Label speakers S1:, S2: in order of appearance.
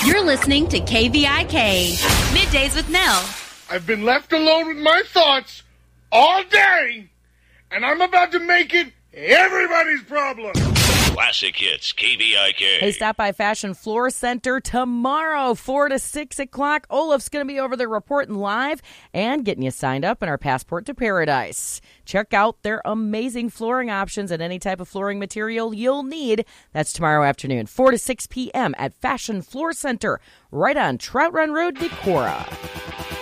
S1: You're listening to KVIK, Middays with Nell.
S2: I've been left alone with my thoughts all day, and I'm about to make it everybody's problem.
S3: Classic Hits, KVIK.
S4: Hey, stop by Fashion Floor Center tomorrow, 4 to 6 o'clock. Olaf's going to be over there reporting live and getting you signed up in our Passport to Paradise. Check out their amazing flooring options and any type of flooring material you'll need. That's tomorrow afternoon, 4 to 6 p.m. at Fashion Floor Center, right on Trout Run Road, Decorah.